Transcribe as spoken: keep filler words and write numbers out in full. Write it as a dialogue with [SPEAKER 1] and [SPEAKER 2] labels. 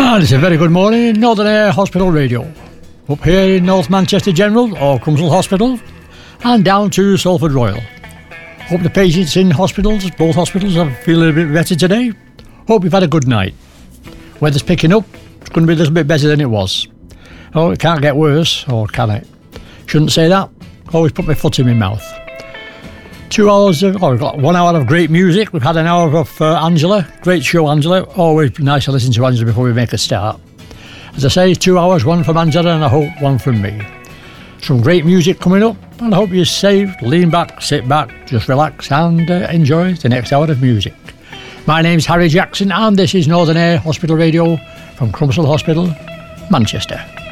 [SPEAKER 1] And it's a very good morning, Northern Air Hospital Radio. Up here in North Manchester General, or Cumsall Hospital, and down to Salford Royal. Hope the patients in hospitals, both hospitals, are feeling a bit better today. Hope you've had a good night. Weather's picking up, it's going to be a little bit better than it was. Oh, it can't get worse, or can it? Shouldn't say that. Always put my foot in my mouth. Two hours of, oh, we've got one hour of great music. We've had an hour of uh, Angela. Great show, Angela. Always nice to listen to Angela before we make a start. As I say, two hours, one from Angela, and I hope one from me. Some great music coming up, and I hope you're safe. Lean back, sit back, just relax, and uh, enjoy the next hour of music. My name's Harry Jackson, and this is Northern Air Hospital Radio from Cumsall Hospital, Manchester.